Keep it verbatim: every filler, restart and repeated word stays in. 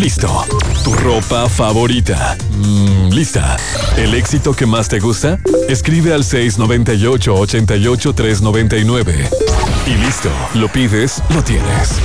Listo. Tu ropa favorita. Mm, lista. ¿El éxito que más te gusta? Escribe al seis nueve ocho, ocho ocho, tres nueve nueve. Y listo. Lo pides, lo tienes.